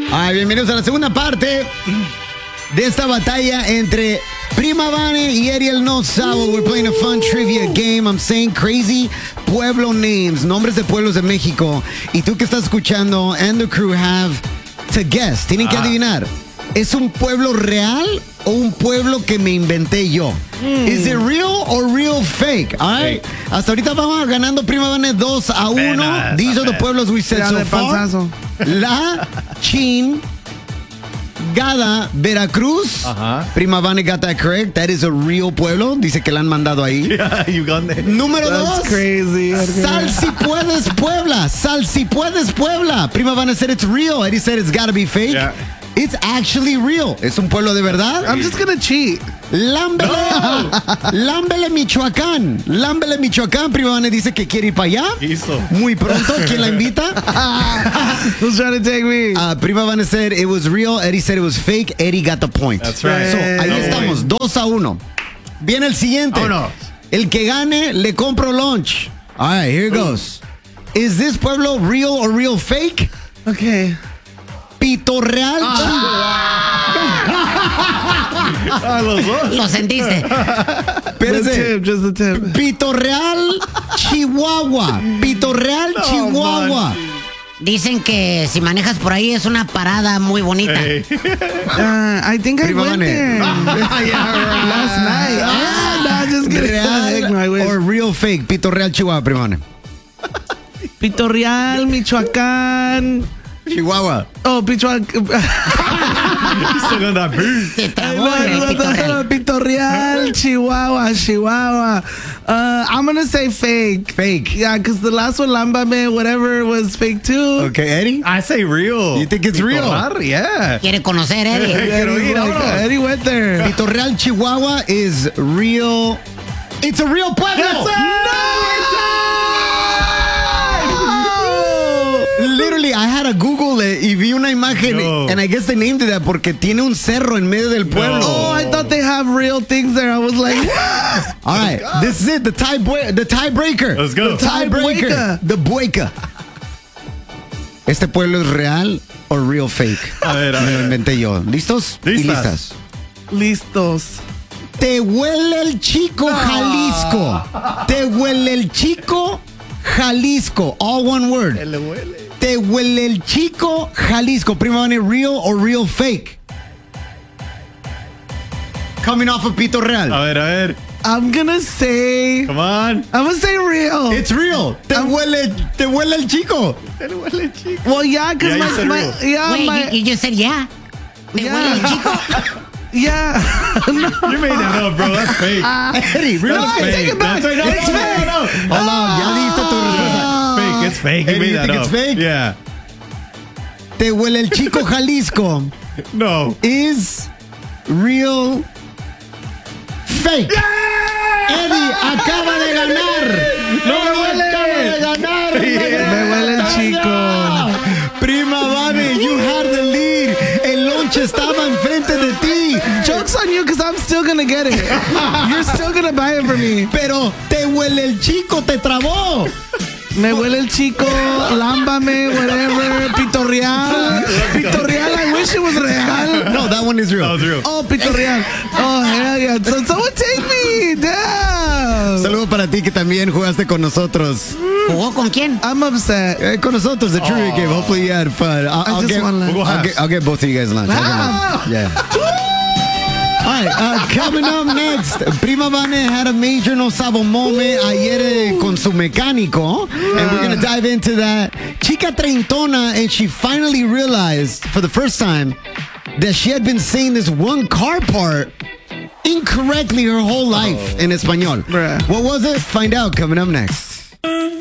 Bienvenidos a la segunda parte de esta batalla entre Prima Vane y Ariel No Sabo. We're playing a fun trivia game. I'm saying crazy pueblo names, nombres de pueblos de México. Y tú que estás escuchando and the crew have to guess. Tienen que adivinar. ¿Es un pueblo real o un pueblo que me inventé yo? Is it real or real fake? All right. Hasta ahorita vamos ganando Prima Vane 2-1. These are the pueblos we said so far. La Chin Gada, Veracruz. Prima Vane got that correct. That is a real pueblo. Dice que la han mandado ahí. Yeah, you got that. Número That's 2. crazy. Sal si puedes Puebla. Sal si puedes Puebla. Prima Vane said it's real. Eddie said it's gotta be fake. Yeah. It's actually real. Es un pueblo de verdad. I'm just gonna cheat. Lámbele. Lámbele, Michoacán. Lámbele, Michoacán. Prima Vane dice que quiere ir para allá. Hizo. Muy pronto. ¿Quién la invita? Who's trying to take me? Prima Vane said it was real. Eddie said it was fake. Eddie got the point. That's right. So, ahí No estamos, 2-1. Viene el siguiente. Vámonos. El que gane, le compro lunch. All right, here it goes. Is this pueblo real or real fake? Okay. Pito Real. Los dos. Lo sentiste. Espérese. Just the tip. Pito Real, Chihuahua. Pito Real, Chihuahua. Dicen que si manejas por ahí es una parada muy bonita. Hey. I think I Prima went Vane. there last night. No, just kidding. Real I wish. or real fake? Pito Real, Chihuahua, Prima Vane. Pito Real, Michoacán. Chihuahua. Oh, Michoacán. You still got that beat. Te trabó el pito real. Pito Real, Chihuahua. I'm gonna say fake. Fake. Yeah, because the last one, Lambame, whatever, was fake too. Okay, Eddie? I say real. You think it's real? Yeah. Quiere conocer, Eddie. Eddie, Eddie went there. Pito Real, Chihuahua is real. It's a real pueblo. Literally, I had to Google it y vi una imagen, No. and I guess they named it that porque tiene un cerro en medio del pueblo. Oh, I thought they have real things there. I was like, All right, this is it, the tiebreaker. Let's go. The tiebreaker. The bueca. ¿Este pueblo es real o real fake? A ver, a Me lo ver. inventé yo. ¿Listos? Y Listas. listos. Te huele el chico, Jalisco. Te huele el chico, Jalisco. All one word. Le huele. Te huele el chico, Jalisco. Prima Vane, real or real fake? Coming off of Pito Real. A ver. I'm gonna say Come on. real. It's real. Te huele el chico. Le huele, chico. Well, yeah, because Yeah, you said real. Wait, you just said yeah. ¿Te huele el chico? Yeah. No. You made that up, bro. That's fake. Eddie, real That's fake. fake. take it back. That's fake. It's fake. No. Hold on, ya diste tu respuesta. Fake. It's fake. You Eddie, made you that think up. it's fake? Yeah. Te huele el chico, Jalisco No. is real fake. Eddie acaba de ganar. No me huele. Acaba de ganar. Me huele el chico. Prima Vane, you had the lead. El lonche estaba enfrente de ti. Joke's on you because I'm still gonna get it. You're still gonna buy it for me. Pero te huele el chico, te trabó. Me huele el chico, lámbame, whatever, Pito Real. Pito Real, I wish it was real. No, that one is real. That was real. Oh, Pito Real. Oh, hell yeah. So someone take me. Damn. Saludo para ti que también jugaste con nosotros. ¿Jugó con quién? I'm upset. Con nosotros, the trivia game. Hopefully you had fun. I'll just get, want lunch. We'll go halves. I'll get both of you guys lunch. I'll get lunch. Yeah. All right, coming up next, Prima Vane had a major no sabo moment ayer con su mecánico, and we're gonna dive into that. Chica treintona, and she finally realized for the first time that she had been saying this one car part incorrectly her whole life in español. Bruh. What was it? Find out coming up next.